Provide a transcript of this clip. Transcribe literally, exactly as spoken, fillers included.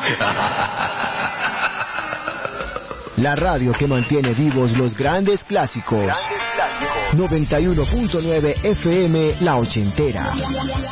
La radio que mantiene vivos los grandes clásicos. Grandes clásicos. noventa y uno punto nueve F M La Ochentera.